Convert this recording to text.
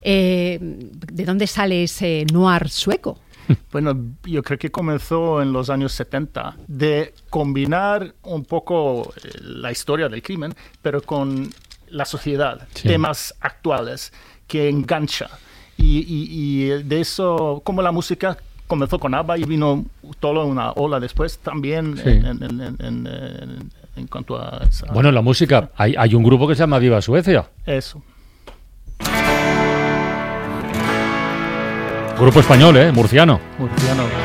¿De dónde sale ese noir sueco? Bueno, yo creo que comenzó en los años 70 de combinar un poco la historia del crimen, pero con la sociedad, temas actuales que engancha. Y de eso, como la música comenzó con ABBA y vino toda una ola después también en cuanto a esa... Bueno, la música, hay un grupo que se llama Viva Suecia. Eso. Grupo español, murciano.